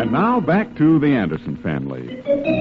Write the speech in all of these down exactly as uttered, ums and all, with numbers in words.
And now back to the Anderson family.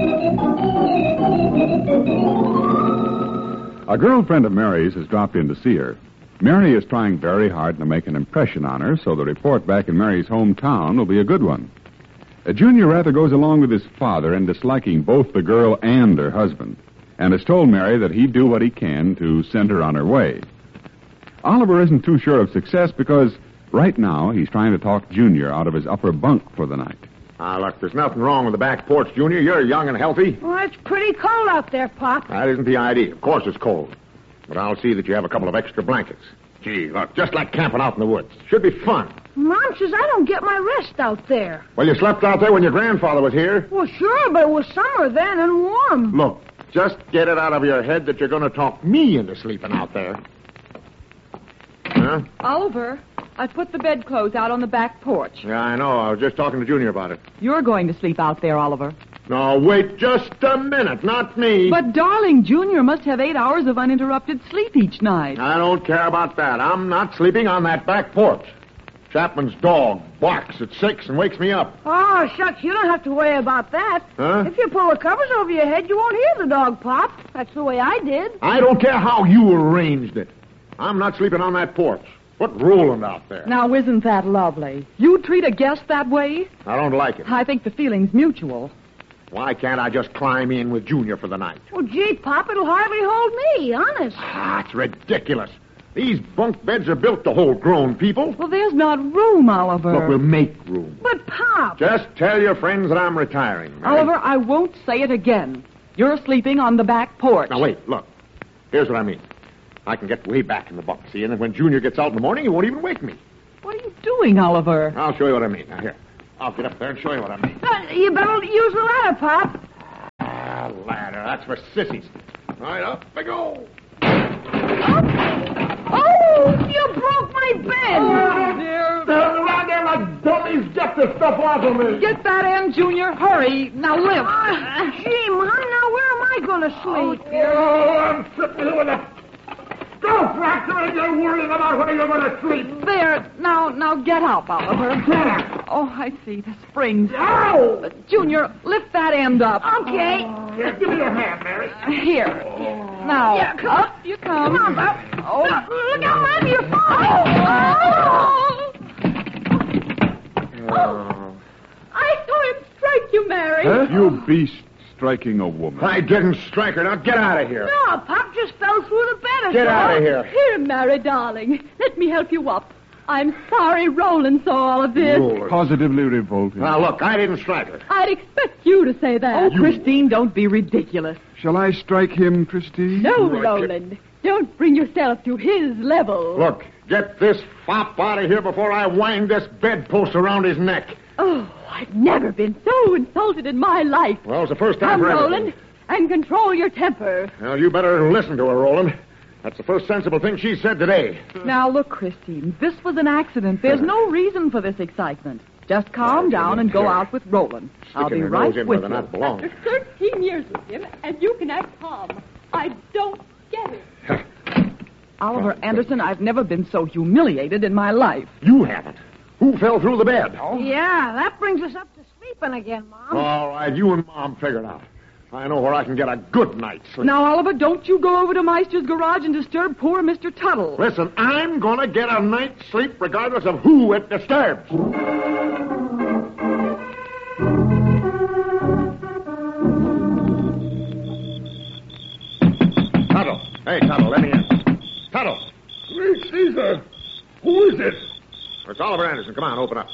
A girlfriend of Mary's has dropped in to see her. Mary is trying very hard to make an impression on her, so the report back in Mary's hometown will be a good one. Uh, Junior rather goes along with his father in disliking both the girl and her husband, and has told Mary that he'd do what he can to send her on her way. Oliver isn't too sure of success because right now he's trying to talk Junior out of his upper bunk for the night. Ah, look, there's nothing wrong with the back porch, Junior. You're young and healthy. Well, it's pretty cold out there, Pop. That isn't the idea. Of course it's cold. But I'll see that you have a couple of extra blankets. Gee, look, just like camping out in the woods. Should be fun. Mom says I don't get my rest out there. Well, you slept out there when your grandfather was here. Well, sure, but it was summer then and warm. Look, just get it out of your head that you're going to talk me into sleeping out there. Huh? Oliver, I put the bedclothes out on the back porch. Yeah, I know. I was just talking to Junior about it. You're going to sleep out there, Oliver. No, wait just a minute. Not me. But, darling, Junior must have eight hours of uninterrupted sleep each night. I don't care about that. I'm not sleeping on that back porch. Chapman's dog barks at six and wakes me up. Oh, shucks, you don't have to worry about that. Huh? If you pull the covers over your head, you won't hear the dog pop. That's the way I did. I don't care how you arranged it. I'm not sleeping on that porch. Put Roland out there. Now, isn't that lovely? You treat a guest that way? I don't like it. I think the feeling's mutual. Why can't I just climb in with Junior for the night? Well, gee, Pop, it'll hardly hold me, honest. Ah, it's ridiculous. These bunk beds are built to hold grown people. Well, there's not room, Oliver. Look, we'll make room. But, Pop... Just tell your friends that I'm retiring. Mary. Oliver, I won't say it again. You're sleeping on the back porch. Now, wait, look. Here's what I mean. I can get way back in the bunk, see, and then when Junior gets out in the morning, he won't even wake me. What are you doing, Oliver? I'll show you what I mean. Now, here. I'll get up there and show you what I mean. Uh, you better use the ladder, Pop. Ah, ladder. That's for sissies. All right, up we go. Oh, you broke my bed. Oh, dear. They're around there like dummies. Get this stuff off of me. Get that in, Junior. Hurry. Now lift. Uh, gee, Mom, now where am I going to sleep? Oh, I'm sitting here with a skull fracture and you're worrying about where you're going to sleep. There. Now, now get up, Oliver. Oh, I see. The springs. Ow! Uh, Junior, lift that end up. Okay. Here, give me your hand, Mary. Here. Now, Yeah, come up you come. Come on, Pop. Oh. Look, look how high you're falling. Oh. Oh. I saw him strike you, Mary. Huh? You beast striking a woman. I didn't strike her. Now get out of here. No, Pop just fell through the bed. Get out of here. Here, Mary, darling. Let me help you up. I'm sorry Roland saw all of this. Roland. Positively revolting. Now, look, I didn't strike her. I'd expect you to say that. Oh, Christine, don't be ridiculous. Shall I strike him, Christine? No, Right, Roland. Don't bring yourself to his level. Look, get this fop out of here before I wind this bedpost around his neck. Oh, I've never been so insulted in my life. Well, it's the first time Come, for everything. Roland, and control your temper. Well, you better listen to her, Roland. That's the first sensible thing she said today. Now, look, Christine, this was an accident. There's no reason for this excitement. Just calm down and go out with Roland. I'll Sticking be her right nose in where with they're you. not belong. After thirteen years with him, and you can act calm. I don't get it. Oliver Anderson, I've never been so humiliated in my life. You haven't. Who fell through the bed? Yeah, that brings us up to sleeping again, Mom. All right, you and Mom figure it out. I know where I can get a good night's sleep. Now, Oliver, don't you go over to Meister's garage and disturb poor Mister Tuttle. Listen, I'm going to get a night's sleep regardless of who it disturbs. Tuttle. Hey, Tuttle, let me in. Tuttle. Great Caesar! Who is it? It's Oliver Anderson. Come on, open up.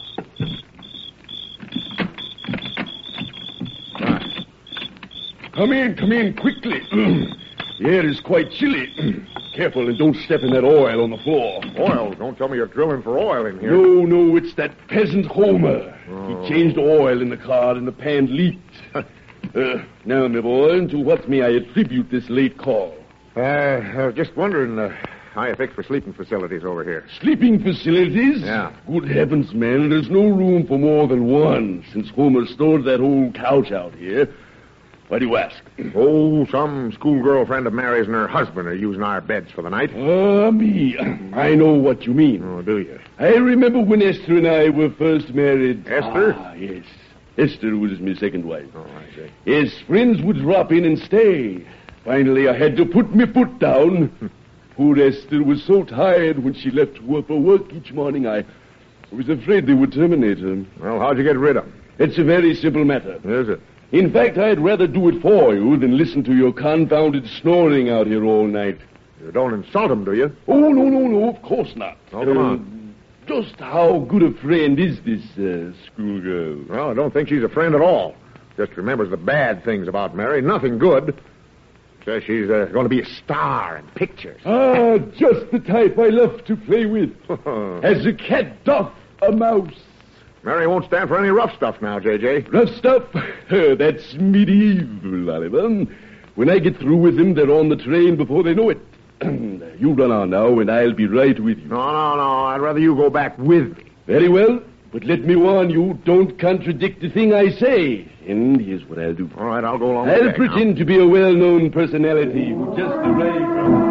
Come in, come in, quickly. The air is quite chilly. Careful and don't step in that oil on the floor. Oil? Don't tell me you're drilling for oil in here. No, no, it's that peasant Homer. Oh. He changed oil in the car and the pan leaked. uh, now, my boy, to what may I attribute this late call? Uh, I was just wondering, uh, how you fix for sleeping facilities over here? Sleeping facilities? Yeah. Good heavens, man, there's no room for more than one since Homer stored that old couch out here. Why do you ask? Oh, some schoolgirl friend of Mary's and her husband are using our beds for the night. Ah, me. I know what you mean. Oh, do you? I remember when Esther and I were first married. Esther? Ah, yes. Esther was my second wife. Oh, I see. Yes, friends would drop in and stay. Finally, I had to put my foot down. Poor Esther was so tired when she left for work each morning, I was afraid they would terminate her. Well, how'd you get rid of him? It's a very simple matter. Is it? In fact, I'd rather do it for you than listen to your confounded snoring out here all night. You don't insult him, do you? Oh, no, no, no, of course not. Oh, come Uh, on. Just how good a friend is this uh, schoolgirl? Well, I don't think she's a friend at all. Just remembers the bad things about Mary, nothing good. Says she's uh, going to be a star in pictures. Ah, just the type I love to play with. As a cat doth a mouse. Mary won't stand for any rough stuff now, J J. Rough stuff? That's medieval, Oliver. When I get through with them, they're on the train before they know it. You run on now, and I'll be right with you. No, no, no. I'd rather you go back with me. Very well, but let me warn you, don't contradict the thing I say. And here's what I'll do. All right, I'll go along I'll with that pretend to be a well-known personality who just arrived from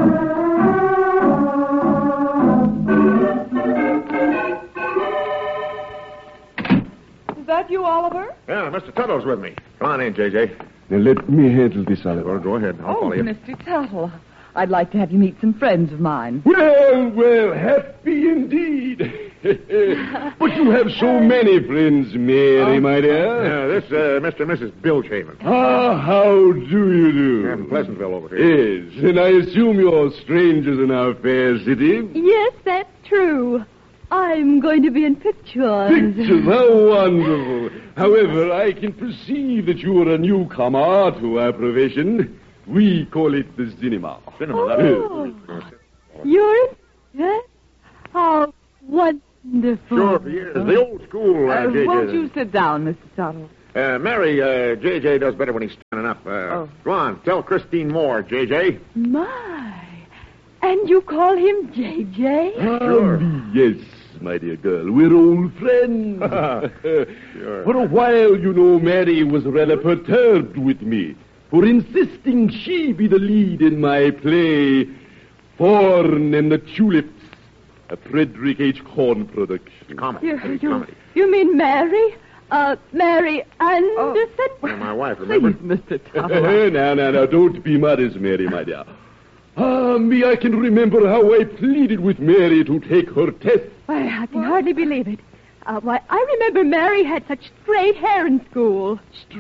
Is that you, Oliver? now. Yeah, Mister Tuttle's with me. Come on in, J J. Now, let me handle this, Well, Oliver. go ahead. I'll Oh, follow you. Mister Tuttle. I'd like to have you meet some friends of mine. Well, well, happy indeed. But you have so many friends, Mary, my dear. Yeah, this uh, Mister and Missus Bilgehaven. Ah, how do you do? We're in Pleasantville over here. Yes, and I assume you're strangers in our fair city. Yes, that's true. I'm going to be in pictures. Pictures, how wonderful. However, I can perceive that you are a newcomer to our profession. We call it the cinema. Cinema, that Oh. You're in yes? How wonderful. Sure, for years. The old school, uh, Uh, J J. won't you sit down, Mister Tuttle? Uh, Mary, uh, J J does better when he's standing up. Uh, Oh. Go on, tell Christine Moore, J J. My. And you call him J J? Sure. Ah, yes, my dear girl. We're old friends. Sure. For a while, you know, Mary was rather perturbed with me for insisting she be the lead in my play, Fawn and the Tulips, a Frederick H. Korn production. Comedy. You, It's you, comedy. you mean Mary? Uh, Mary Anderson? Yeah, my wife, remember? Please, Mister Tuttle. now, now, now, don't be modest, Mary, my dear. Ah, me, I can remember how I pleaded with Mary to take her test. Why, I can hardly believe it. Uh, why, I remember Mary had such straight hair in school.